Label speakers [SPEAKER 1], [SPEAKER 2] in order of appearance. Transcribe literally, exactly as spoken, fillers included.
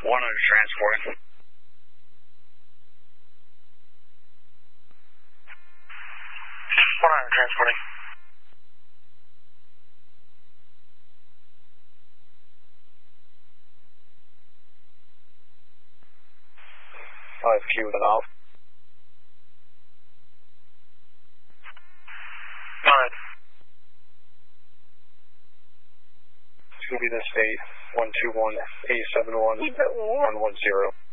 [SPEAKER 1] one hundred transporting. one hundred transporting.
[SPEAKER 2] five Q and out.
[SPEAKER 1] Nine.
[SPEAKER 2] It's going to be the state one two one eight seven one one one zero.